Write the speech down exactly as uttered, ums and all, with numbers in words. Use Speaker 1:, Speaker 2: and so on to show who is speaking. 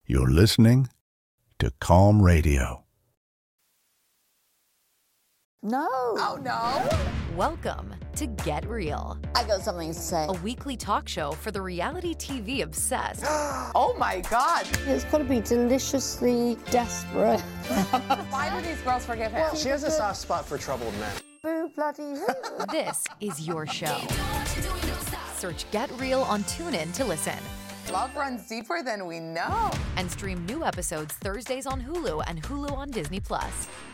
Speaker 1: You're listening to Calm Radio.
Speaker 2: No.
Speaker 3: Oh, no.
Speaker 4: Welcome to Get Real.
Speaker 2: I got something to say.
Speaker 4: A weekly talk show for the reality T V obsessed.
Speaker 3: Oh, my God.
Speaker 2: It's got to be deliciously desperate.
Speaker 3: Why do these girls forgive him?
Speaker 5: She has a soft spot for troubled men.
Speaker 2: Boo bloody who.
Speaker 4: This is your show. Search Get Real on TuneIn to listen.
Speaker 3: Love runs deeper than we know.
Speaker 4: And stream new episodes Thursdays on Hulu and Hulu on Disney Plus.